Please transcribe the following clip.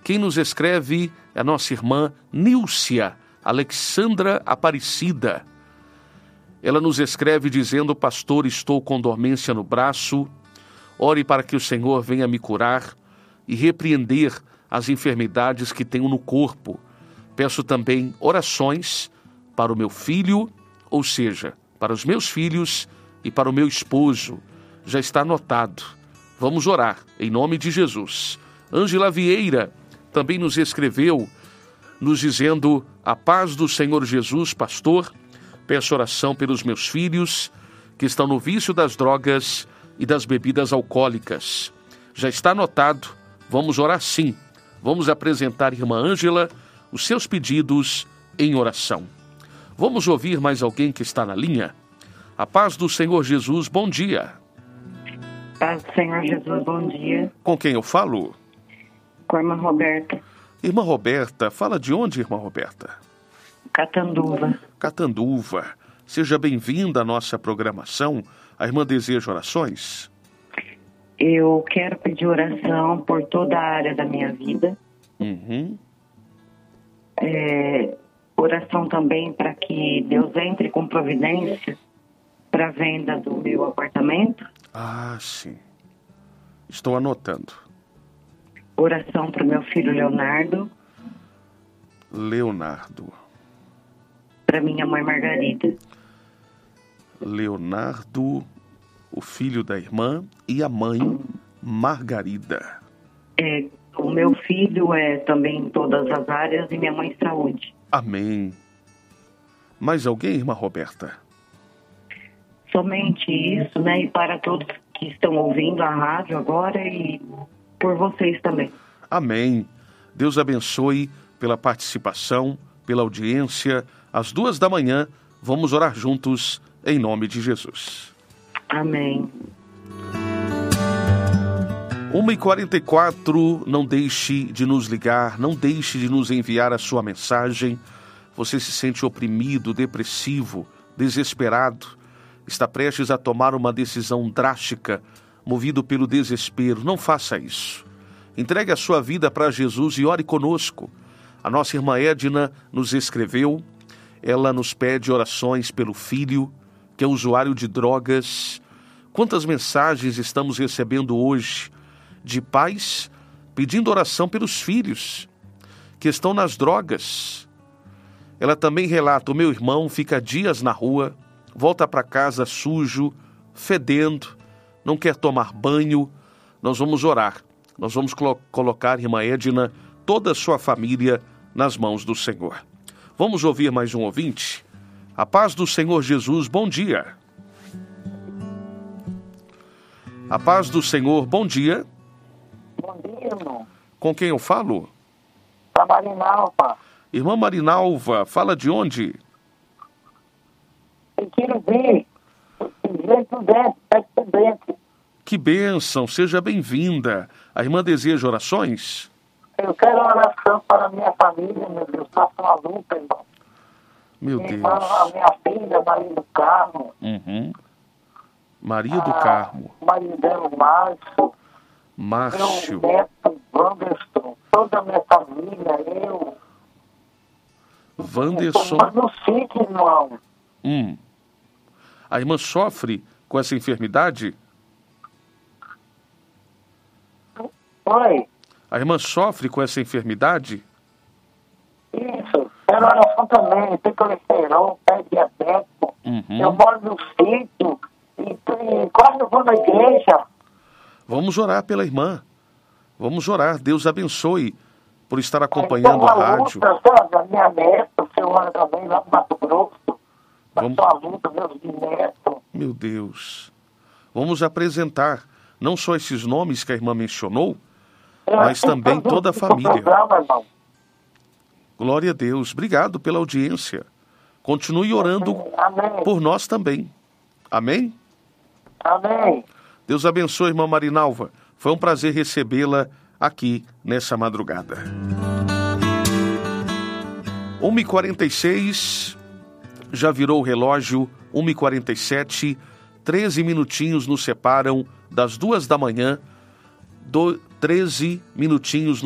Quem nos escreve é a nossa irmã Nílcia Alexandra Aparecida. Ela nos escreve dizendo: pastor, estou com dormência no braço, ore para que o Senhor venha me curar e repreender as enfermidades que tenho no corpo. Peço também orações para o meu filho, ou seja, para os meus filhos e para o meu esposo. Já está anotado. Vamos orar, em nome de Jesus. Ângela Vieira também nos escreveu, nos dizendo: a paz do Senhor Jesus, pastor, peço oração pelos meus filhos que estão no vício das drogas e das bebidas alcoólicas. Já está anotado, vamos orar sim. Vamos apresentar, irmã Ângela, os seus pedidos em oração. Vamos ouvir mais alguém que está na linha? A paz do Senhor Jesus, bom dia. Paz do Senhor Jesus, bom dia. Com quem eu falo? Com a irmã Roberta. Irmã Roberta, fala de onde, irmã Roberta? Catanduva. Catanduva. Seja bem-vinda à nossa programação. A irmã deseja orações? Eu quero pedir oração por toda a área da minha vida. Oração também para que Deus entre com providência para a venda do meu apartamento. Ah, sim. Estou anotando. Oração para o meu filho Leonardo. Leonardo. Para minha mãe Margarida. Leonardo, o filho da irmã, e a mãe Margarida. O meu filho é também em todas as áreas e minha mãe saúde. Amém. Mais alguém, irmã Roberta? Somente isso, né? E para todos que estão ouvindo a rádio agora e por vocês também. Amém. Deus abençoe pela participação, pela audiência. Às 2h, vamos orar juntos em nome de Jesus. Amém. 1h44, não deixe de nos ligar, não deixe de nos enviar a sua mensagem. Você se sente oprimido, depressivo, desesperado, está prestes a tomar uma decisão drástica, movido pelo desespero. Não faça isso. Entregue a sua vida para Jesus e ore conosco. A nossa irmã Edna nos escreveu, ela nos pede orações pelo filho, que é usuário de drogas. Quantas mensagens estamos recebendo hoje de pais pedindo oração pelos filhos que estão nas drogas. Ela também relata: o meu irmão fica dias na rua, volta para casa sujo, fedendo, não quer tomar banho. Nós vamos orar, nós vamos colocar, irmã Edna, toda a sua família nas mãos do Senhor. Vamos ouvir mais um ouvinte? A paz do Senhor Jesus, bom dia. A paz do Senhor, bom dia. Bom dia, irmão. Com quem eu falo? Da Marinalva. Irmã Marinalva, fala de onde? Eu quero ver. Dentro dentro. Que bênção, seja bem-vinda. A irmã deseja orações? Eu quero oração para a minha família, meu Deus. Faça uma luta, irmão. Meu Deus. A minha filha, Maria do Carmo. Maria do Carmo. Maria dela, Márcio. Meu neto, Wanderson. Toda a minha família, eu. Wanderson. Mas não fique, irmão. A irmã sofre com essa enfermidade? Oi. A irmã sofre com essa enfermidade? Isso. Quero oração também. Tem colesterol, pé diabético. Eu moro no sítio e quase não vou na igreja. Vamos orar pela irmã. Vamos orar. Deus abençoe por estar acompanhando a rádio. A minha neta, o senhor também, lá no Mato Grosso. Vamos... a luta, meus netos. Meu Deus. Vamos apresentar não só esses nomes que a irmã mencionou, mas também toda a família. Glória a Deus. Obrigado pela audiência. Continue orando por nós também. Amém? Amém. Deus abençoe, irmã Marinalva. Foi um prazer recebê-la aqui nessa madrugada. 1h46, já virou o relógio, 1h47, 13 minutinhos nos separam das 2h, 13 minutinhos